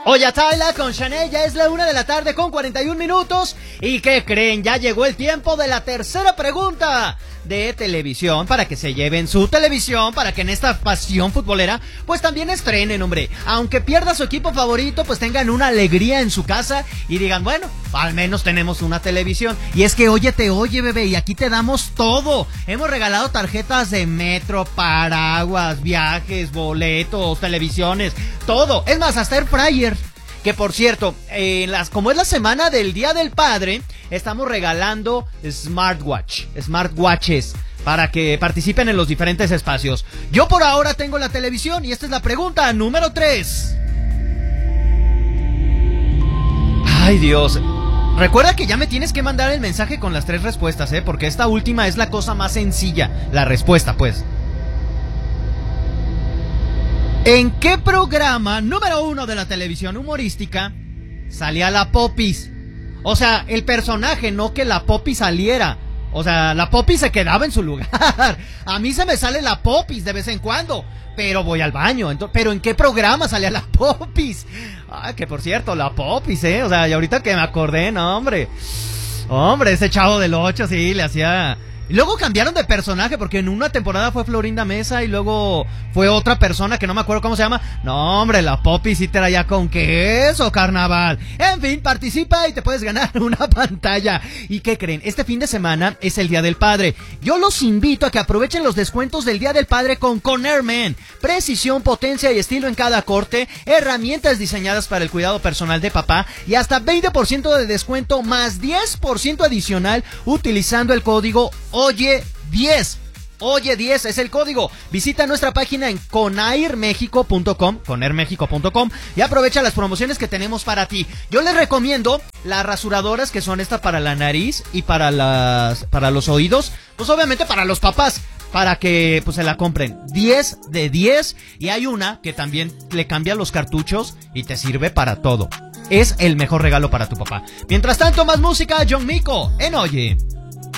Oye, Tyla con Chanel, ya es la 1:41 p.m. ¿Y qué creen? Ya llegó el tiempo de la tercera pregunta de televisión para que se lleven su televisión, para que en esta pasión futbolera pues también estrenen, hombre. Aunque pierda su equipo favorito, pues tengan una alegría en su casa y digan, bueno, al menos tenemos una televisión. Y es que oye, bebé, y aquí te damos todo. Hemos regalado tarjetas de metro, paraguas, viajes, boletos, televisiones, todo. Es más, hasta air fryer. Que por cierto, como es la semana del Día del Padre, estamos regalando smartwatches, para que participen en los diferentes espacios. Yo por ahora tengo la televisión y esta es la pregunta número 3. Ay, Dios. Recuerda que ya me tienes que mandar el mensaje con las 3 respuestas, porque esta última es la cosa más sencilla, la respuesta, pues. ¿En qué programa número 1 de la televisión humorística salía la Popis? O sea, el personaje, no que la Popis saliera. O sea, la Popis se quedaba en su lugar. A mí se me sale la Popis de vez en cuando, pero voy al baño. ¿Pero en qué programa salía la Popis? Ah, que por cierto, la Popis, O sea, y ahorita que me acordé, no, hombre. Hombre, ese Chavo del 8, sí, le hacía... Y luego cambiaron de personaje porque en una temporada fue Florinda Mesa y luego fue otra persona que no me acuerdo cómo se llama. No, hombre, la Popis sí te era ya con queso, carnaval. En fin, participa y te puedes ganar una pantalla. ¿Y qué creen? Este fin de semana es el Día del Padre. Yo los invito a que aprovechen los descuentos del Día del Padre con Conairman. Precisión, potencia y estilo en cada corte, herramientas diseñadas para el cuidado personal de papá y hasta 20% de descuento más 10% adicional utilizando el código Oye10. Oye10 es el código. Visita nuestra página en conairmexico.com y aprovecha las promociones que tenemos para ti. Yo les recomiendo las rasuradoras, que son estas para la nariz y para los oídos. Pues obviamente para los papás, para que pues se la compren. 10 de 10. Y hay una que también le cambia los cartuchos y te sirve para todo. Es el mejor regalo para tu papá. Mientras tanto, más música, John Mico en Oye.